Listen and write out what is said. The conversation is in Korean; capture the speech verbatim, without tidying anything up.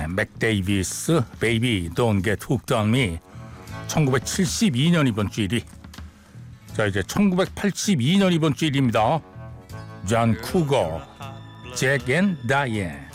맥데이비스 Baby Don't Get Hooked on Me. 천구백칠십이 년 이번 주 일 위. 자, 이제 천구백팔십이 년 이번 주 일 위입니다. 존 쿠거, 잭 앤 다이앤.